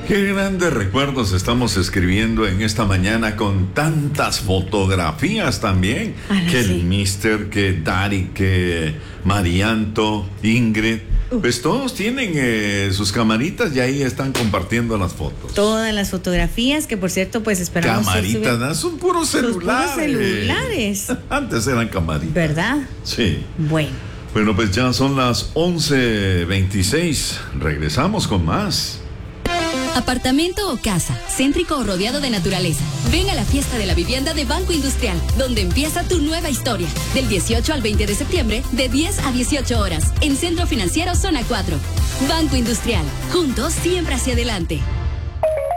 Qué grandes recuerdos estamos escribiendo en esta mañana con tantas fotografías también. Que sí. el Mister, que Dari, que Marianto, Ingrid. Pues todos tienen sus camaritas y ahí están compartiendo las fotos. Todas las fotografías que, por cierto, pues esperamos. Camaritas, ¿no? Son puros celulares. Puros celulares. Antes eran camaritas. ¿Verdad? Sí. Bueno, Pues ya son las 11:26. Regresamos con más. Apartamento o casa, céntrico o rodeado de naturaleza. Ven a la fiesta de la vivienda de Banco Industrial, donde empieza tu nueva historia. Del 18 al 20 de septiembre, de 10 a 18 horas, en Centro Financiero Zona 4. Banco Industrial, juntos siempre hacia adelante.